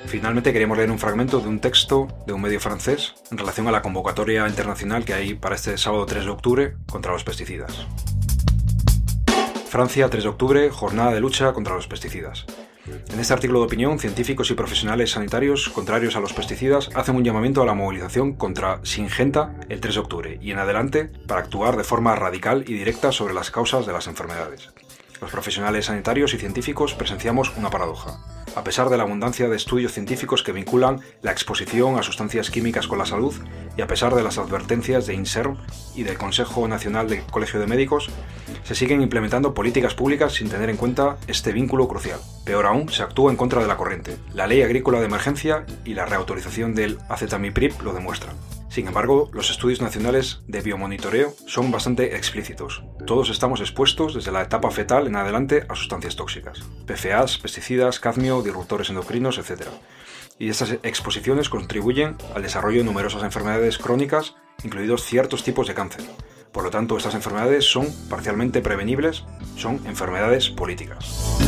Finalmente queríamos leer un fragmento de un texto de un medio francés en relación a la convocatoria internacional que hay para este sábado 3 de octubre contra los pesticidas. Francia, 3 de octubre, jornada de lucha contra los pesticidas. En este artículo de opinión, científicos y profesionales sanitarios contrarios a los pesticidas hacen un llamamiento a la movilización contra Syngenta el 3 de octubre y en adelante para actuar de forma radical y directa sobre las causas de las enfermedades. Los profesionales sanitarios y científicos presenciamos una paradoja. A pesar de la abundancia de estudios científicos que vinculan la exposición a sustancias químicas con la salud y a pesar de las advertencias de INSERM y del Consejo Nacional del Colegio de Médicos, se siguen implementando políticas públicas sin tener en cuenta este vínculo crucial. Peor aún, se actúa en contra de la corriente. La Ley Agrícola de Emergencia y la reautorización del azatamiprip lo demuestran. Sin embargo, los estudios nacionales de biomonitoreo son bastante explícitos. Todos estamos expuestos desde la etapa fetal en adelante a sustancias tóxicas, PFAS, pesticidas, cadmio, disruptores endocrinos, etc. Y estas exposiciones contribuyen al desarrollo de numerosas enfermedades crónicas, incluidos ciertos tipos de cáncer. Por lo tanto, estas enfermedades son parcialmente prevenibles, son enfermedades políticas.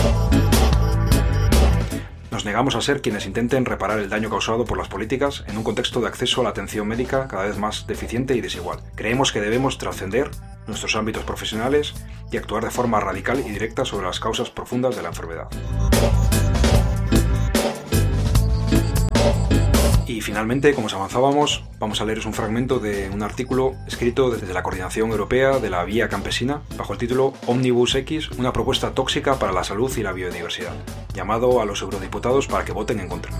Nos negamos a ser quienes intenten reparar el daño causado por las políticas en un contexto de acceso a la atención médica cada vez más deficiente y desigual. Creemos que debemos trascender nuestros ámbitos profesionales y actuar de forma radical y directa sobre las causas profundas de la enfermedad. Y finalmente, como os avanzábamos, vamos a leeros un fragmento de un artículo escrito desde la Coordinación Europea de la Vía Campesina bajo el título Omnibus X, una propuesta tóxica para la salud y la biodiversidad, llamado a los eurodiputados para que voten en contra.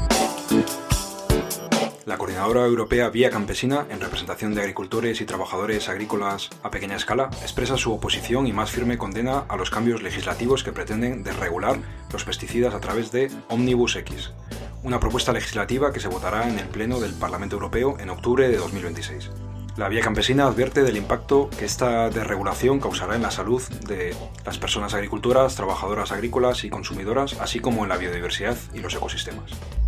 La Coordinadora Europea Vía Campesina, en representación de agricultores y trabajadores agrícolas a pequeña escala, expresa su oposición y más firme condena a los cambios legislativos que pretenden desregular los pesticidas a través de Omnibus X, una propuesta legislativa que se votará en el Pleno del Parlamento Europeo en octubre de 2026. La Vía Campesina advierte del impacto que esta desregulación causará en la salud de las personas agricultoras, trabajadoras agrícolas y consumidoras, así como en la biodiversidad y los ecosistemas.